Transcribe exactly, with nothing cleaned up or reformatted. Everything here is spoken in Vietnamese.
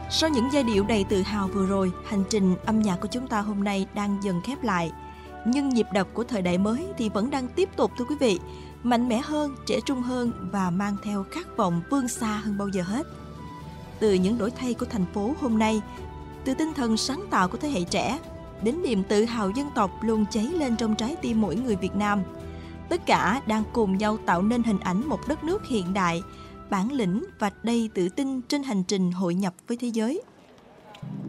Sau những giai điệu đầy tự hào vừa rồi, hành trình âm nhạc của chúng ta hôm nay đang dần khép lại. Nhưng nhịp đập của thời đại mới thì vẫn đang tiếp tục thưa quý vị, mạnh mẽ hơn, trẻ trung hơn và mang theo khát vọng vươn xa hơn bao giờ hết. Từ những đổi thay của thành phố hôm nay, từ tinh thần sáng tạo của thế hệ trẻ, đến niềm tự hào dân tộc luôn cháy lên trong trái tim mỗi người Việt Nam. Tất cả đang cùng nhau tạo nên hình ảnh một đất nước hiện đại, bản lĩnh và đầy tự tin trên hành trình hội nhập với thế giới.